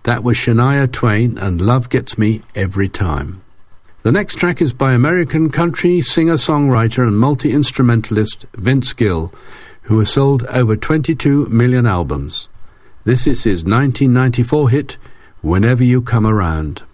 That was Shania Twain and Love Gets Me Every Time. The next track is by American country singer-songwriter and multi-instrumentalist Vince Gill, who has sold over 22 million albums. This is his 1994 hit, Whenever You Come Around.